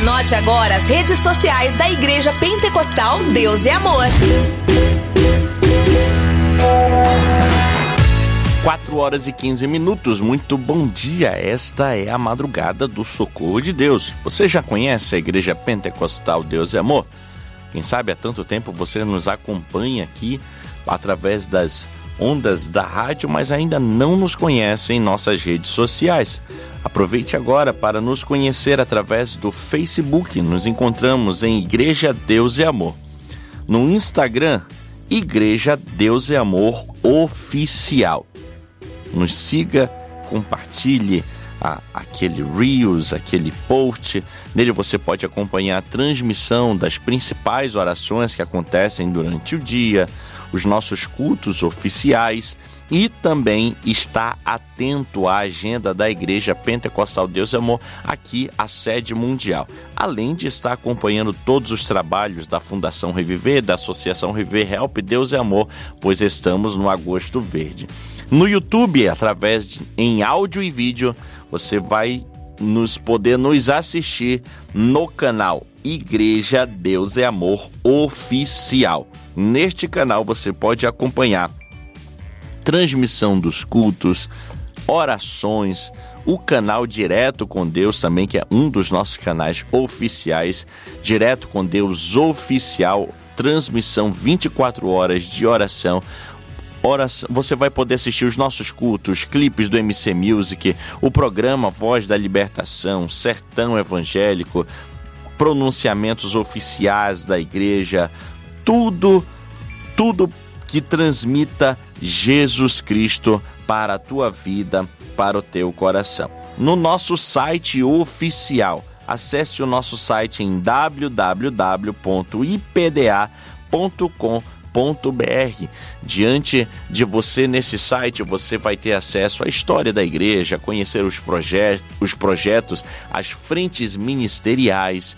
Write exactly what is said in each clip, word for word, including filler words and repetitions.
Anote agora as redes sociais da Igreja Pentecostal Deus é Amor. quatro horas e quinze minutos, muito bom dia, esta é a madrugada do Socorro de Deus. Você já conhece a Igreja Pentecostal Deus é Amor? Quem sabe há tanto tempo você nos acompanha aqui através das ondas da rádio, mas ainda não nos conhece em nossas redes sociais. Aproveite agora para nos conhecer através do Facebook, nos encontramos em Igreja Deus é Amor. No Instagram, Igreja Deus é Amor Oficial. Nos siga, compartilhe a, aquele Reels, aquele post. Nele você pode acompanhar a transmissão das principais orações que acontecem durante o dia, os nossos cultos oficiais e também estar atento à agenda da Igreja Pentecostal Deus é Amor, aqui a sede mundial. Além de estar acompanhando todos os trabalhos da Fundação Reviver, da Associação Reviver Help Deus é Amor, pois estamos no Agosto Verde. No YouTube, através de em áudio e vídeo, você vai nos poder nos assistir no canal Igreja Deus é Amor Oficial. Neste canal você pode acompanhar transmissão dos cultos, orações, o canal Direto com Deus também, que é um dos nossos canais oficiais, Direto com Deus Oficial, transmissão vinte e quatro horas de oração. Oração, você vai poder assistir os nossos cultos, clipes do M C Music, o programa Voz da Libertação, Sertão Evangélico, pronunciamentos oficiais da igreja, tudo, tudo que transmita Jesus Cristo para a tua vida, para o teu coração. No nosso site oficial, acesse o nosso site em w w w ponto i p d a ponto com ponto b r. Diante de você nesse site, você vai ter acesso à história da igreja, conhecer os, proje- os projetos, as frentes ministeriais,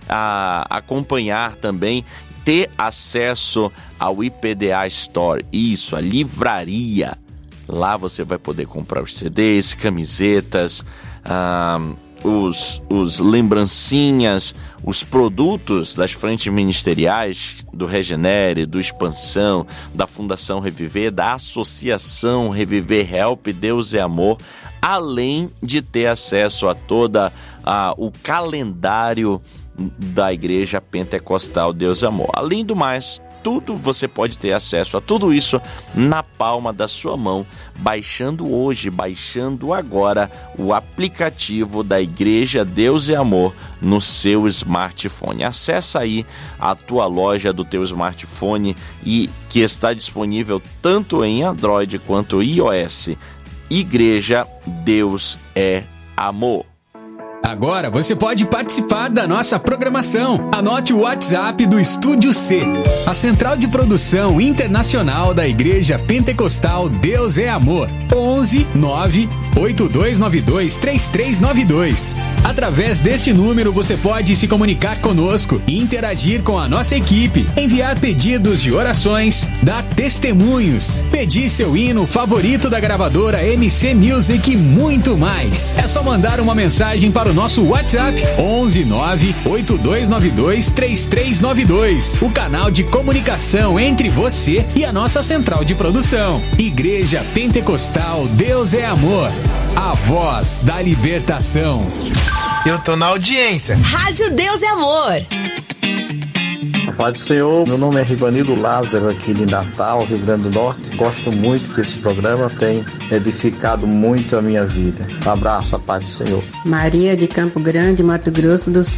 a acompanhar também, ter acesso ao I P D A Store, isso, a livraria. Lá você vai poder comprar os C Ds, camisetas, ah, os, os lembrancinhas, os produtos das frentes ministeriais do Regenere, do Expansão, da Fundação Reviver, da Associação Reviver Help Deus é Amor, além de ter acesso a toda a, o calendário da Igreja Pentecostal Deus é Amor. Além do mais, tudo você pode ter acesso a tudo isso na palma da sua mão, baixando hoje, baixando agora o aplicativo da Igreja Deus é Amor no seu smartphone. Acessa aí a tua loja do teu smartphone e que está disponível tanto em Android quanto iOS. Igreja Deus é Amor. Agora você pode participar da nossa programação. Anote o WhatsApp do Estúdio C, a central de produção internacional da Igreja Pentecostal Deus é Amor. onze nove oito dois nove dois três três nove dois. Através deste número você pode se comunicar conosco e interagir com a nossa equipe, enviar pedidos de orações, dar testemunhos, pedir seu hino favorito da gravadora M C Music e muito mais. É só mandar uma mensagem para o nosso WhatsApp onze nove oito dois nove dois três três nove dois, o canal de comunicação entre você e a nossa central de produção. Igreja Pentecostal Deus é Amor, a voz da libertação. Eu tô na audiência. Rádio Deus é Amor. Pai do Senhor, meu nome é Rivanildo Lázaro, aqui de Natal, Rio Grande do Norte. Gosto muito que esse programa tem edificado muito a minha vida. Um abraço, a paz do Senhor. Maria de Campo Grande, Mato Grosso do Sul.